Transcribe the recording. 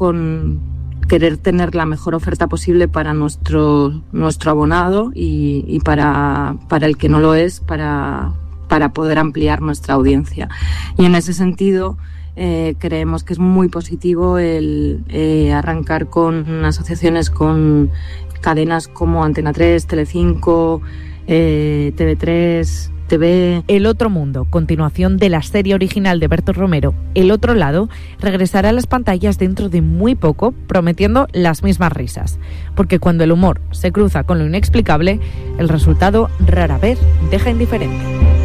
con querer tener la mejor oferta posible para nuestro abonado y para el que no lo es, para poder ampliar nuestra audiencia. Y en ese sentido creemos que es muy positivo el arrancar con asociaciones con cadenas como Antena 3, Telecinco, TV3, TV. El otro mundo, continuación de la serie original de Berto Romero, El otro lado, regresará a las pantallas dentro de muy poco, prometiendo las mismas risas. Porque cuando el humor se cruza con lo inexplicable, el resultado rara vez deja indiferente.